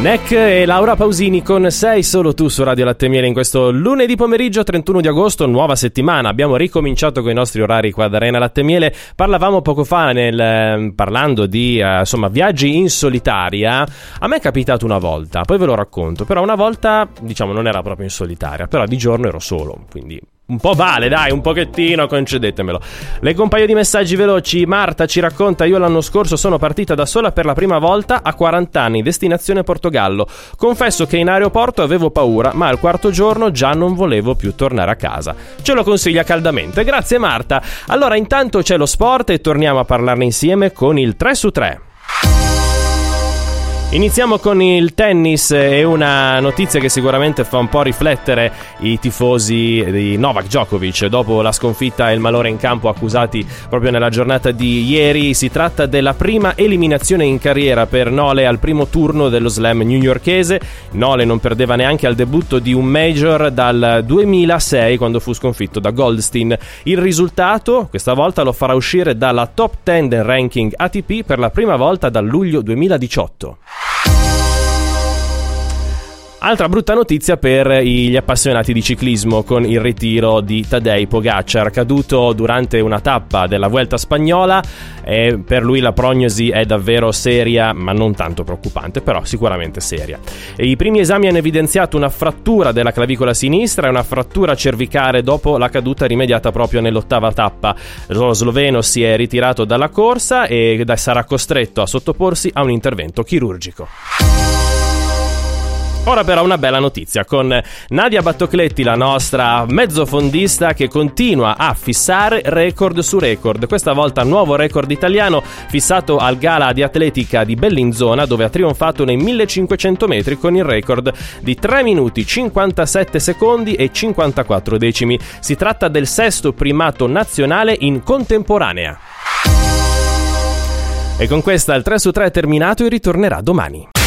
Neck e Laura Pausini con Sei solo tu su Radio Latte e Miele in questo lunedì pomeriggio 31 di agosto, nuova settimana. Abbiamo ricominciato con i nostri orari qua ad Arena Latte e Miele. Parlavamo poco fa parlando di viaggi in solitaria. A me è capitato una volta, poi ve lo racconto, però una volta diciamo non era proprio in solitaria, però di giorno ero solo, quindi un po' vale, dai, un pochettino, concedetemelo. Leggo un paio di messaggi veloci. Marta ci racconta: io l'anno scorso sono partita da sola per la prima volta a 40 anni, destinazione Portogallo. Confesso che in aeroporto avevo paura, ma al quarto giorno già non volevo più tornare a casa. Ce lo consiglia caldamente. Grazie Marta. Allora intanto c'è lo sport e torniamo a parlarne insieme con il 3 su 3. Iniziamo con il tennis e una notizia che sicuramente fa un po' riflettere i tifosi di Novak Djokovic dopo la sconfitta e il malore in campo accusati proprio nella giornata di ieri. Si tratta della prima eliminazione in carriera per Nole al primo turno dello slam newyorkese. Nole non perdeva neanche al debutto di un major dal 2006 quando fu sconfitto da Goldstein. Il risultato questa volta lo farà uscire dalla top 10 del ranking ATP per la prima volta dal luglio 2018. Altra brutta notizia per gli appassionati di ciclismo con il ritiro di Tadej Pogačar, caduto durante una tappa della Vuelta spagnola. E per lui la prognosi è davvero seria, ma non tanto preoccupante, però sicuramente seria. E i primi esami hanno evidenziato una frattura della clavicola sinistra e una frattura cervicale dopo la caduta rimediata proprio nell'ottava tappa. Lo sloveno si è ritirato dalla corsa e sarà costretto a sottoporsi a un intervento chirurgico. Ora però una bella notizia con Nadia Battocletti, la nostra mezzofondista che continua a fissare record su record. Questa volta nuovo record italiano fissato al Gala di Atletica di Bellinzona, dove ha trionfato nei 1500 metri con il record di 3 minuti 57 secondi e 54 decimi. Si tratta del sesto primato nazionale in contemporanea. E con questa il 3 su 3 è terminato e ritornerà domani.